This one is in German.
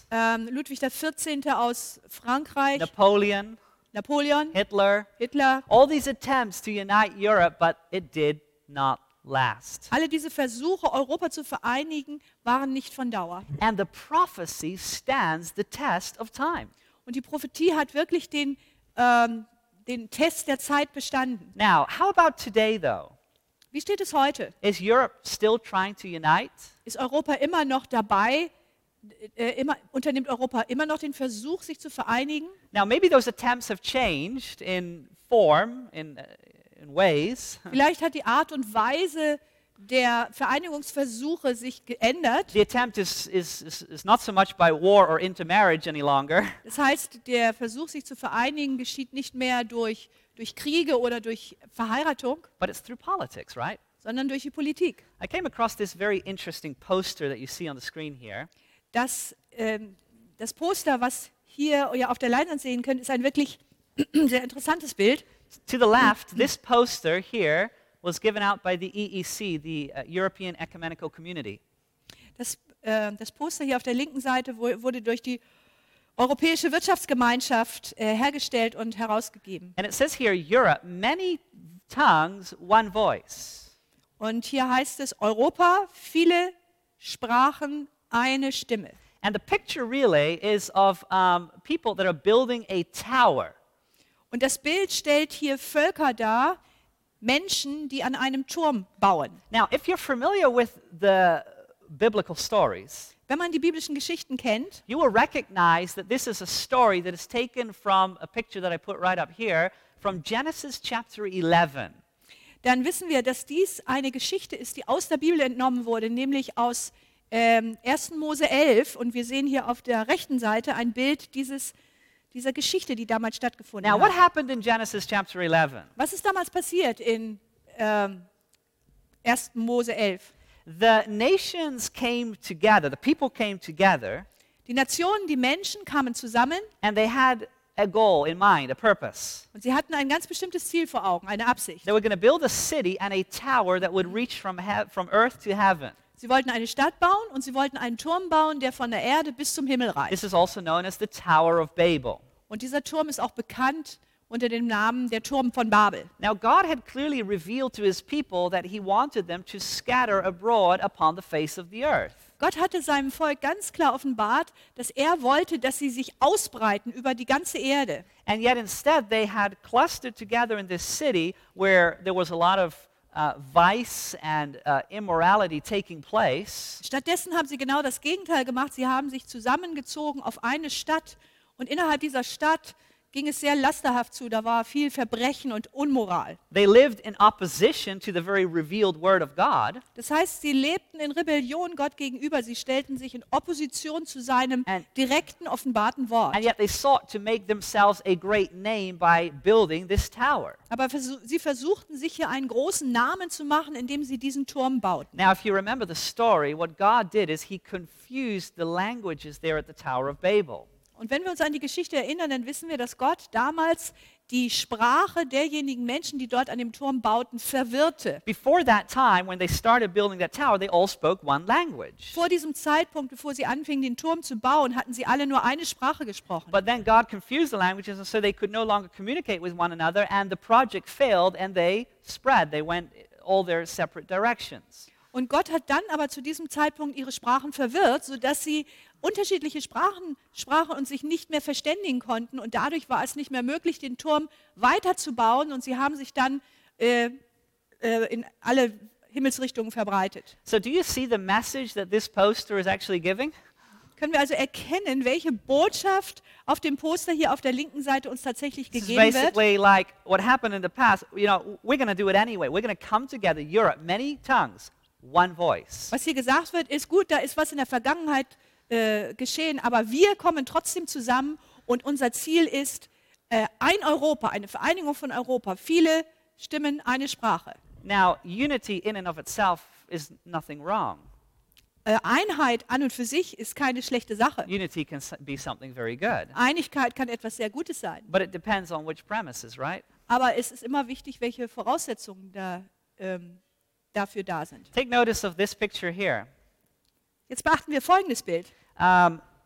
Ludwig XIV. Aus Frankreich, Napoleon, Napoleon, Hitler, Hitler. all these attempts to unite Europe, but it did not last. Alle diese Versuche, Europa zu vereinigen, waren nicht von Dauer. And the prophecy stands the test of time. Und die Prophetie hat wirklich den Test der Zeit bestanden. Now, how about today, though? Wie steht es heute? Is Europe still trying to unite? Ist Europa immer noch dabei? Unternimmt Europa immer noch den Versuch, sich zu vereinigen? Now, maybe those attempts have changed in form, in ways. Vielleicht hat die Art und Weise der Vereinigungsversuche sich geändert. The attempt is not so much by war or intermarriage any longer, Das heißt, der Versuch, sich zu vereinigen, geschieht nicht mehr durch Kriege oder durch Verheiratung, but it's through politics, right? sondern durch die Politik. I came across this very interesting poster that you see on the screen here. Das Poster, was hier ja auf der Leinwand sehen könnt, ist ein wirklich sehr interessantes Bild. To the left, this poster here was given out by the EEC, the European Ecumenical Community. Das Poster hier auf der linken Seite wurde durch die Europäische Wirtschaftsgemeinschaft hergestellt und herausgegeben. And it says here, Europe, many tongues, one voice. Und hier heißt es Europa, viele Sprachen, eine Stimme. And the picture really is of people that are building a tower. Und das Bild stellt hier Völker dar, Menschen, die an einem Turm bauen. Now, if you're familiar with the biblical stories, Wenn man die biblischen Geschichten kennt, you will recognize that this is a story that is taken from a picture that I put right up here from Genesis chapter 11. dann wissen wir, dass dies eine Geschichte ist, die aus der Bibel entnommen wurde, nämlich aus 1. Mose 11. Und wir sehen hier auf der rechten Seite ein Bild dieser Geschichte, die damals stattgefunden Now, what hat. happened in Genesis chapter 11? Was ist damals passiert in 1. Mose 11? The nations came together, the people came together, Die Nationen, die Menschen kamen zusammen and they had a goal in mind, a purpose. und sie hatten ein ganz bestimmtes Ziel vor Augen, eine Absicht. They were going to build a city and a tower that would reach from earth to heaven. Sie wollten eine Stadt bauen und sie wollten einen Turm bauen, der von der Erde bis zum Himmel reicht. This is also known as the Tower of Babel. Und dieser Turm ist auch bekannt unter dem Namen der Turm von Babel. Now, God had clearly revealed to his people that he wanted them to scatter abroad upon the face of the earth. Gott hatte seinem Volk ganz klar offenbart, dass er wollte, dass sie sich ausbreiten über die ganze Erde. And yet instead they had clustered together in this city where there was a lot of vice and immorality taking place. Stattdessen haben sie genau das Gegenteil gemacht. Sie haben sich zusammengezogen auf eine Stadt und innerhalb dieser Stadt ging es sehr lasterhaft zu. Da war viel Verbrechen und Unmoral. They lived in opposition to the very revealed word of God. Das heißt, sie lebten in Rebellion Gott gegenüber. Sie stellten sich in Opposition zu seinem direkten, offenbarten Wort. And yet they sought to make themselves a great name by building this tower. Aber sie versuchten, sich hier einen großen Namen zu machen, indem sie diesen Turm bauten. Now, if you remember the story, what God did is he confused the languages there at the Tower of Babel. Und wenn wir uns an die Geschichte erinnern, dann wissen wir, dass Gott damals die Sprache derjenigen Menschen, die dort an dem Turm bauten, verwirrte. Before that time, when they started building that tower, they all spoke one language. Vor diesem Zeitpunkt, bevor sie anfingen, den Turm zu bauen, hatten sie alle nur eine Sprache gesprochen. But then God confused the languages, and so they could no longer communicate with one another, and the project failed, and they spread. They went all their separate directions. Und Gott hat dann aber zu diesem Zeitpunkt ihre Sprachen verwirrt, sodass sie unterschiedliche Sprachen sprachen und sich nicht mehr verständigen konnten. Und dadurch war es nicht mehr möglich, den Turm weiterzubauen. Und sie haben sich dann in alle Himmelsrichtungen verbreitet. So do you see the message that this poster is actually giving? Können wir also erkennen, welche Botschaft auf dem Poster hier auf der linken Seite uns tatsächlich This is gegeben wird? basically like what happened in the past. You know, we're going to do it anyway. We're going to come together, Europe, many tongues, one voice. Was hier gesagt wird, ist gut, da ist was in der Vergangenheit geschehen, aber wir kommen trotzdem zusammen und unser Ziel ist ein Europa, eine Vereinigung von Europa, viele Stimmen, eine Sprache. Now, unity in and of itself is nothing wrong. Einheit an und für sich ist keine schlechte Sache. Unity can be something very good. Einigkeit kann etwas sehr Gutes sein. But it depends on which premises, right? Aber es ist immer wichtig, welche Voraussetzungen dafür da sind. Take notice of this picture here. Jetzt beachten wir folgendes Bild.